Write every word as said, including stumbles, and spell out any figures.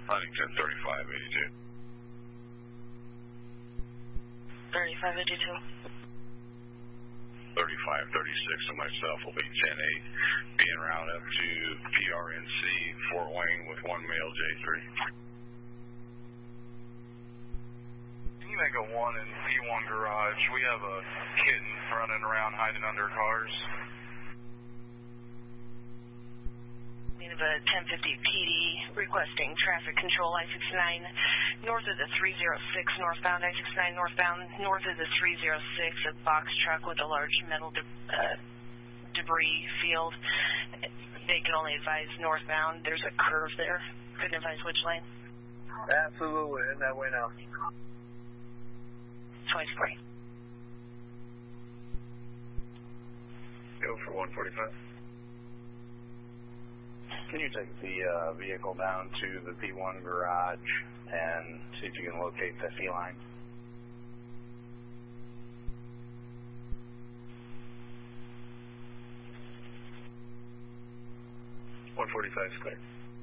Huntington thirty-five eighty-two. thirty-five eighty-two. thirty-five thirty-six and myself will be ten eight, being rounded up to P R N C Fort Wayne with one male J three. Can you make a one in P one garage? We have a kitten running around hiding under cars. We have a ten fifty P D requesting traffic control I sixty-nine north of the three oh six northbound, I sixty-nine northbound, north of the three oh six, a box truck with a large metal de uh, debris field. They can only advise northbound. There's a curve there. Couldn't advise which lane. Absolutely, in that way now. twenty-three. Go for one forty-five. Can you take the uh, vehicle down to the P one garage and see if you can locate the feline? one forty-five is clear.